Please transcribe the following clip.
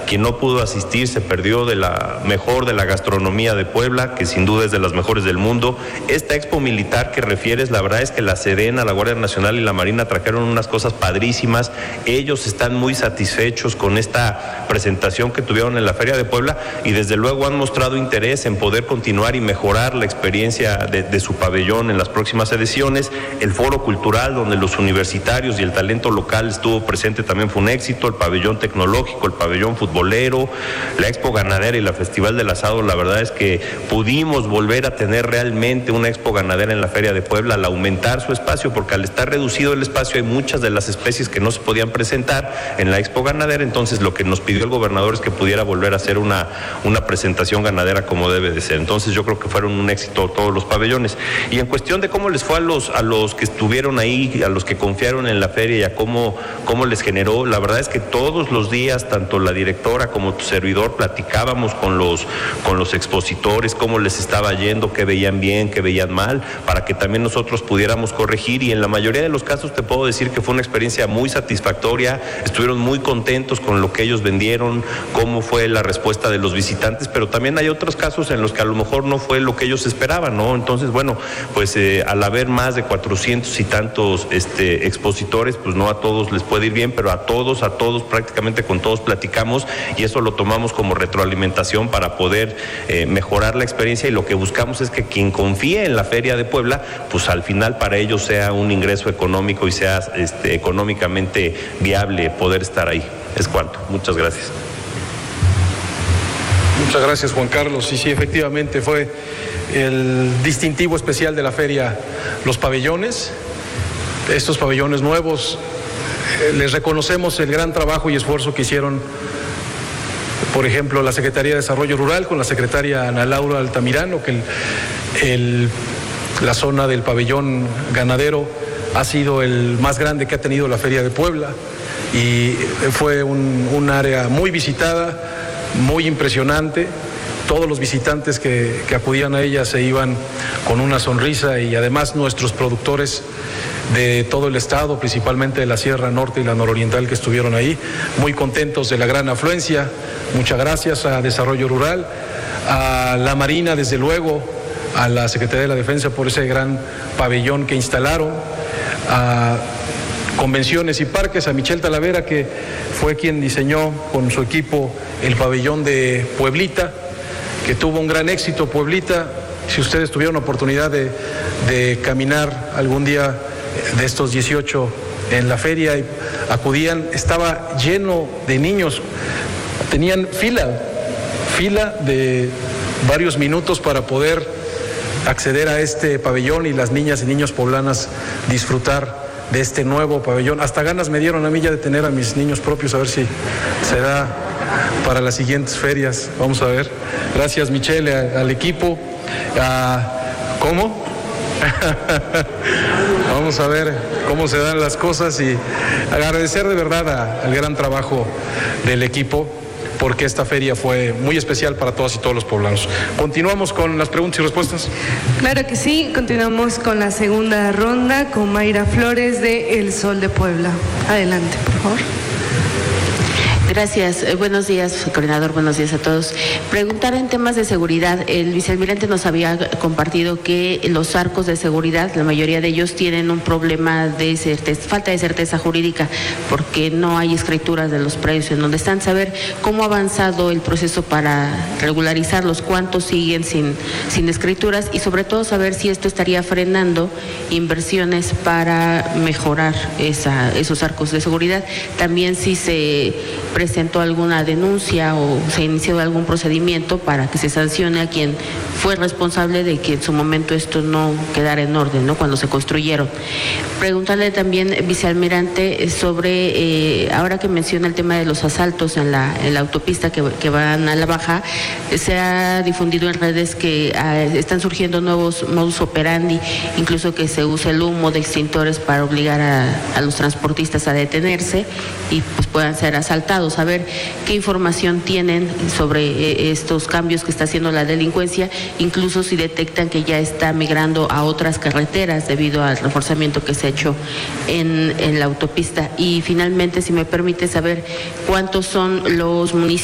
Quien no pudo asistir se perdió de la mejor de la gastronomía de Puebla, que sin duda es de las mejores del mundo. Esta Expo Militar que refieres, la verdad es que la Sedena, la Guardia Nacional y la Marina trajeron unas cosas padrísimas. Ellos están muy satisfechos con esta presentación que tuvieron en la Feria de Puebla y desde luego han mostrado interés en poder continuar y mejorar la experiencia de su pabellón en las próximas ediciones. El foro cultural donde los universitarios y el talento local estuvo presente también fue un éxito. El pabellón tecnológico, el pabellón futbolero, la Expo Ganadera y la Festival del Asado, la verdad es que pudimos volver a tener realmente una Expo Ganadera en la Feria de Puebla al aumentar su espacio, porque al estar reducido el espacio hay muchas de las especies que no se podían presentar en la Expo Ganadera. Entonces lo que nos pidió el gobernador es que pudiera volver a hacer una presentación ganadera como debe de ser. Entonces yo creo que fueron un éxito todos los pabellones. Y en cuestión de cómo les fue a los que estuvieron ahí, a los que confiaron en la feria y a cómo les generó, la verdad es que todos los días, tanto la directora como tu servidor, platicábamos con los expositores, cómo les estaba yendo, qué veían bien, qué veían mal, para que también nosotros pudiéramos corregir, y en la mayoría de los casos te puedo decir que fue una experiencia muy satisfactoria. Estuvieron muy contentos con lo que ellos vendieron, cómo fue la respuesta de los visitantes, pero también hay otros casos en los que a lo mejor no fue lo que ellos esperaban, ¿no? Entonces, bueno, pues al haber más de 400 y tantos expositores, pues no a todos les puede ir bien, pero a todos, prácticamente con todos platicamos, y eso lo tomamos como retroalimentación para poder mejorar la experiencia, y lo que buscamos es que quien confíe en la Feria de Puebla, pues al final para ellos sea un ingreso económico y sea económicamente viable poder estar ahí. Es cuanto. Muchas gracias. Muchas gracias, Juan Carlos. Y sí, efectivamente fue el distintivo especial de la feria, los pabellones. Estos pabellones nuevos, les reconocemos el gran trabajo y esfuerzo que hicieron, por ejemplo, la Secretaría de Desarrollo Rural con la secretaria Ana Laura Altamirano, que la zona del pabellón ganadero ha sido el más grande que ha tenido la Feria de Puebla, y fue un área muy visitada, muy impresionante. Todos los visitantes que acudían a ella se iban con una sonrisa, y además nuestros productores de todo el estado, principalmente de la Sierra Norte y la Nororiental, que estuvieron ahí, muy contentos de la gran afluencia. Muchas gracias a Desarrollo Rural, a la Marina, desde luego, a la Secretaría de la Defensa por ese gran pabellón que instalaron, a Convenciones y Parques, a Michelle Talavera, que fue quien diseñó con su equipo el pabellón de Pueblita, que tuvo un gran éxito. Pueblita, si ustedes tuvieron oportunidad de caminar algún día de estos 18 en la feria y acudían, estaba lleno de niños, tenían fila de varios minutos para poder acceder a este pabellón, y las niñas y niños poblanas disfrutar de este nuevo pabellón. Hasta ganas me dieron a mí ya de tener a mis niños propios, a ver si se da para las siguientes ferias. Vamos a ver. Gracias, Michelle, al equipo. ¿Cómo? Vamos a ver cómo se dan las cosas, y agradecer de verdad al gran trabajo del equipo, porque esta feria fue muy especial para todas y todos los poblanos. Continuamos con las preguntas y respuestas. Claro que sí, continuamos con la segunda ronda con Mayra Flores de El Sol de Puebla. Adelante, por favor. Gracias. Buenos días, coordinador. Buenos días a todos. Preguntar en temas de seguridad. El vicealmirante nos había compartido que los arcos de seguridad, la mayoría de ellos tienen un problema de falta de certeza jurídica, porque no hay escrituras de los predios en donde están. Saber cómo ha avanzado el proceso para regularizarlos, cuántos siguen sin escrituras, y sobre todo saber si esto estaría frenando inversiones para mejorar esos arcos de seguridad. También si se presentó alguna denuncia o se inició algún procedimiento para que se sancione a quien fue responsable de que en su momento esto no quedara en orden, ¿no?, cuando se construyeron. Preguntarle también, vicealmirante, sobre, ahora que menciona el tema de los asaltos en la autopista que van a la baja, se ha difundido en redes que están surgiendo nuevos modus operandi, incluso que se use el humo de extintores para obligar a los transportistas a detenerse y pues puedan ser asaltados. A ver qué información tienen sobre estos cambios que está haciendo la delincuencia, incluso si detectan que ya está migrando a otras carreteras debido al reforzamiento que se ha hecho en la autopista. Y finalmente, si me permite saber cuántos son los municipios